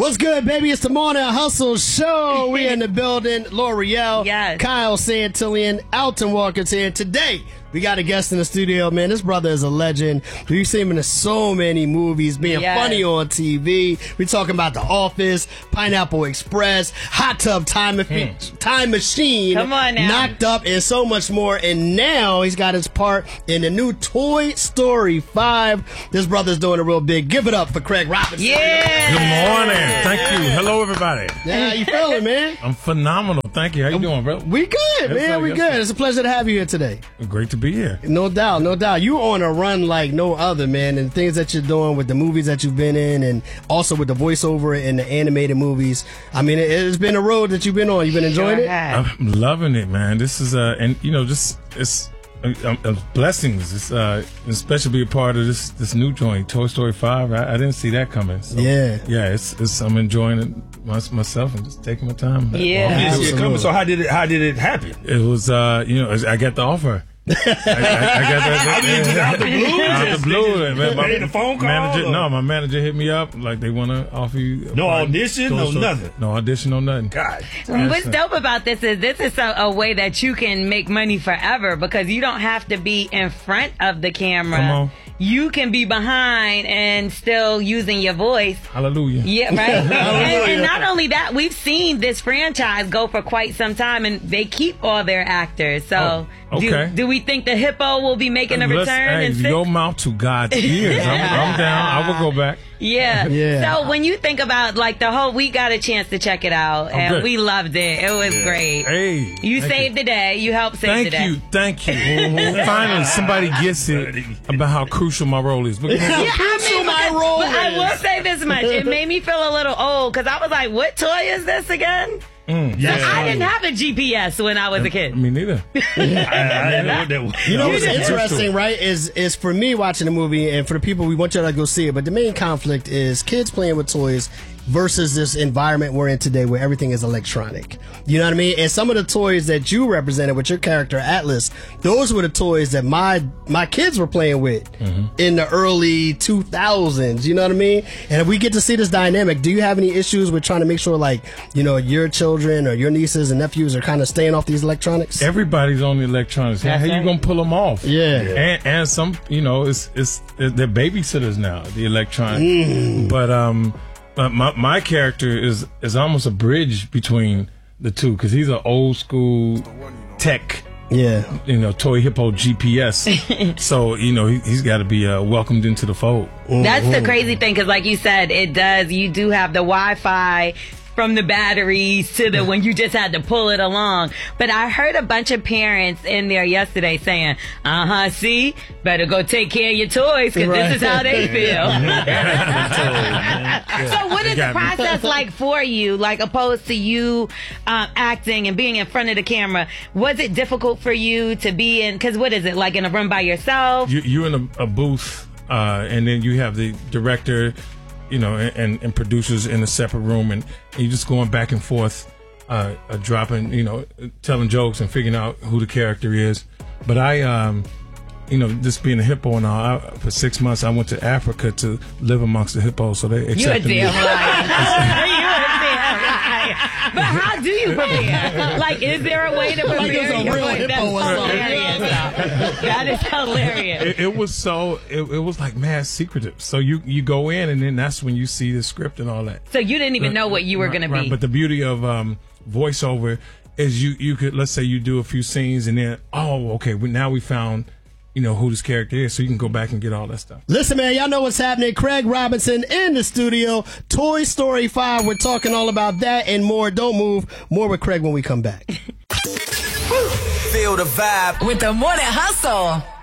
What's good, baby? It's the Morning Hustle Show. We in the building. L'Oreal, yes. Kyle Santillian, Alton Walker's here. Today, we got a guest in the studio, man. This brother is a legend. We've seen him in so many movies, being funny on TV. We're talking about The Office, Pineapple Express, Hot Tub Time Machine, Come on now. Knocked Up, and so much more. And now he's got his part in the new Toy Story 5. This brother's doing a real big. Give it up for Craig Robinson. Yeah. Good morning. Thank you. Hello, everybody. Yeah, how you feeling, man? I'm phenomenal. Thank you. How you doing, bro? We good, man. We good. It's a pleasure to have you here today. Great to be here. No doubt, no doubt. You on a run like no other, man, and things that you're doing with the movies that you've been in and also with the voiceover and the animated movies. I mean, it's been a road that you've been on. You've been enjoying it? I'm loving it, man. This is, and you know, just, it's blessings. It's especially be a part of this new joint, Toy Story 5. I didn't see that coming. So, yeah, it's I'm enjoying it myself and just taking my time. Yeah. You didn't see it coming. So how did it happen? It was, you know, I got the offer. I got Out the blue? out the blue. Just made a phone call? Manager, no, my manager hit me up like they want to offer you. No audition, no nothing. No audition, no nothing. God. What's dope about this is a way that you can make money forever because you don't have to be in front of the camera. Come on. You can be behind and still using your voice. Hallelujah. Yeah, right. and not only that, we've seen this franchise go for quite some time, and they keep all their actors. So, okay. do we think the hippo will be making a return? Hey, in 6? your mouth to God's ears. I'm down. I will go back. Yeah. So when you think about like the whole, we got a chance to check it out, and good. we loved it. It was great. Hey, You saved the day. You helped save the day. Thank you. Finally, somebody gets it about how crucial my role is. But I will say this much. It made me feel a little old because I was like, what toy is this again? I didn't have a GPS when I was a kid. Me neither. I didn't know what that was. You know what's interesting, right, is for me watching the movie, and for the people, we want you to go see it, but the main conflict is kids playing with toys versus this environment we're in today where everything is electronic. You know what I mean? And some of the toys that you represented with your character Atlas, those were the toys that my kids were playing with in the early 2000s. You know what I mean? And we get to see this dynamic. Do you have any issues with trying to make sure, like, you know, your children or your nieces and nephews are kind of staying off these electronics? Everybody's on the electronics. How you gonna pull them off? Yeah. And some, you know, they're babysitters now, the electronic. But my character is almost a bridge between the two because he's an old school tech. Yeah, you know, toy hippo GPS. So, you know, he's got to be welcomed into the fold. That's the crazy thing because, like you said, you do have the Wi-Fi from the batteries to the when you just had to pull it along. But I heard a bunch of parents in there yesterday saying, see, better go take care of your toys because this is how they feel. So what is the process like for you, like opposed to you acting and being in front of the camera? Was it difficult for you to be in, because what is it, like in a room by yourself? You're in a booth and then you have the director, you know, and producers in a separate room, and you're just going back and forth, dropping, you know, telling jokes and figuring out who the character is. But I, you know, this being a hippo and all, for 6 months I went to Africa to live amongst the hippos, so they accepted me. You a damn liar. You a damn liar. But how do you prepare? Like, is there a way to prepare? That is hilarious. It was like mad secretive. So you go in, and then that's when you see the script and all that. So you didn't even know what you were going to be. But the beauty of voiceover is you could, let's say you do a few scenes, and then, now we found, you know, who this character is, so you can go back and get all that stuff. Listen, man, y'all know what's happening. Craig Robinson in the studio. Toy Story 5. We're talking all about that and more. Don't move. More with Craig when we come back. Feel the vibe with the Morning Hustle.